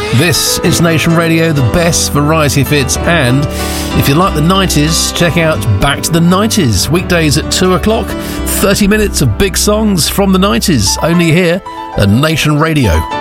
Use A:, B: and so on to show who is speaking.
A: This is Nation Radio, the best variety hits, and if you like the 90s, check out Back to the 90s, weekdays at 2 o'clock, 30 minutes of big songs from the 90s, only here at Nation Radio.